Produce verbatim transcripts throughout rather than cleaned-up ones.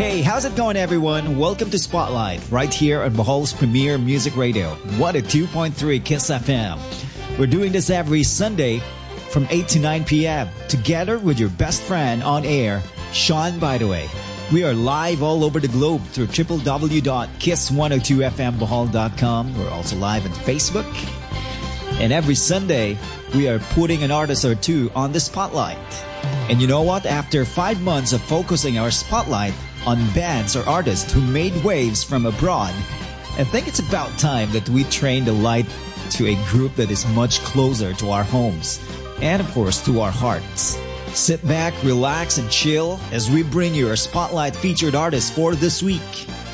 Hey, how's it going, everyone? Welcome to Spotlight, right here on Bohol's premier music radio, one oh two point three Kiss F M. We're doing this every Sunday from eight to nine p.m. together with your best friend on air, Sean, by the way. We are live all over the globe through w w w dot kiss one oh two f m bohol dot com. We're also live on Facebook. And every Sunday, we are putting an artist or two on the spotlight. And you know what? After five months of focusing our spotlight on bands or artists who made waves from abroad, I think it's about time that we train the light to a group that is much closer to our homes and, of course, to our hearts. Sit back, relax, and chill as we bring you our spotlight featured artist for this week.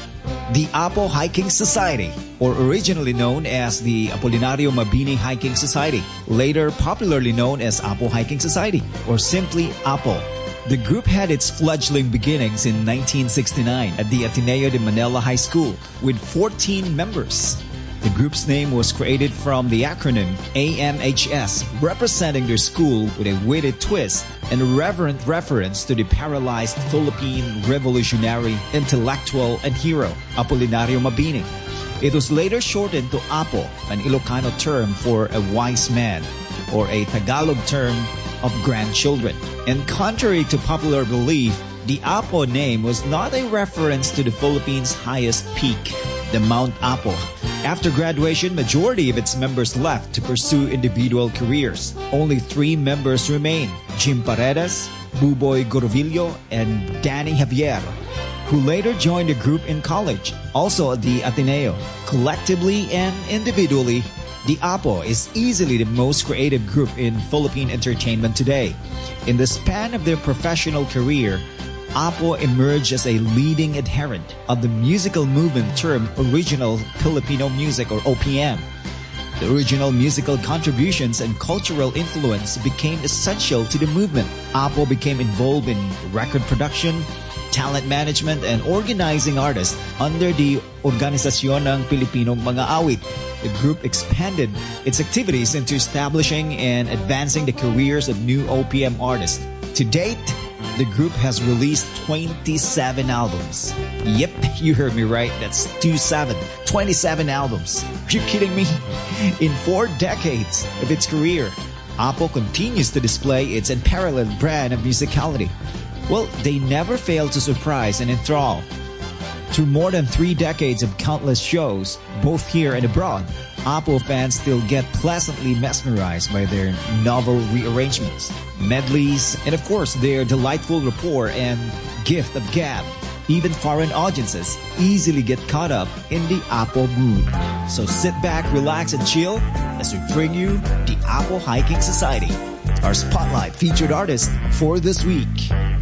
The Apo Hiking Society, or originally known as the Apolinario Mabini Hiking Society, later popularly known as Apo Hiking Society, or simply Apo. The group had its fledgling beginnings in nineteen sixty-nine at the Ateneo de Manila High School with fourteen members. The group's name was created from the acronym A M H S, representing their school with a witty twist and a reverent reference to the paralyzed Philippine revolutionary, intellectual, and hero, Apolinario Mabini. It was later shortened to Apo, an Ilocano term for a wise man, or a Tagalog term of grandchildren. And contrary to popular belief, the Apo name was not a reference to the Philippines' highest peak, the Mount Apo. After graduation, majority of its members left to pursue individual careers. Only three members remain: Jim Paredes, Buboy Gorovillo, and Danny Javier, who later joined the group in college, also at the Ateneo. Collectively and individually, the Apo is easily the most creative group in Philippine entertainment today. In the span of their professional career, Apo emerged as a leading adherent of the musical movement termed Original Filipino Music, or O P M. The original musical contributions and cultural influence became essential to the movement. Apo became involved in record production, talent management, and organizing artists under the Organisasyon ng Pilipinong Mga Awit. The group expanded its activities into establishing and advancing the careers of new O P M artists. To date, the group has released twenty-seven albums. Yep, you heard me right. That's two seven. twenty-seven albums. Are you kidding me? In four decades of its career, Apo continues to display its unparalleled brand of musicality. Well, they never fail to surprise and enthrall. Through more than three decades of countless shows, both here and abroad, Apo fans still get pleasantly mesmerized by their novel rearrangements, medleys, and of course their delightful rapport and gift of gab. Even foreign audiences easily get caught up in the Apo mood. So sit back, relax, and chill as we bring you the Apo Hiking Society, our spotlight featured artist for this week.